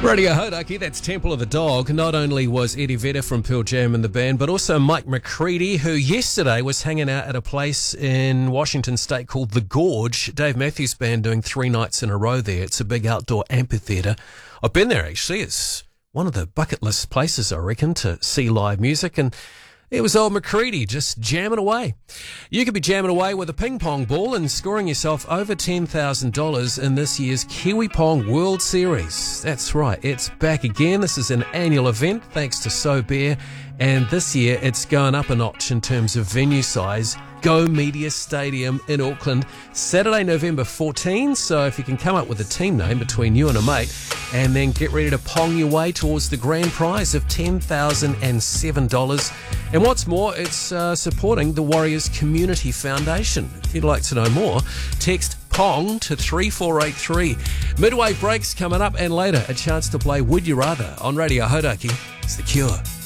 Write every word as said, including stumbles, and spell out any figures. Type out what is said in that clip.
Radio Hodaki, that's Temple of the Dog. Not only was Eddie Vedder from Pearl Jam in the band, but also Mike McCready, who yesterday was hanging out at a place in Washington State called The Gorge. Dave Matthews Band doing three nights in a row there. It's a big outdoor amphitheatre. I've been there, actually. It's one of the bucket list places, I reckon, to see live music. And it was old McCready just jamming away. You could be jamming away with a ping pong ball and scoring yourself over ten thousand dollars in this year's Kiwi Pong World Series. That's right, it's back again. This is an annual event thanks to So Bear, and this year it's going up a notch in terms of venue size. Go Media Stadium in Auckland, Saturday, November fourteenth. So if you can come up with a team name between you and a mate, and then get ready to pong your way towards the grand prize of ten thousand seven dollars. And what's more, it's uh, supporting the Warriors Community Foundation. If you'd like to know more, text PONG to three four eight three. Midway breaks coming up, and later a chance to play Would You Rather on Radio Hodaki. It's The Cure.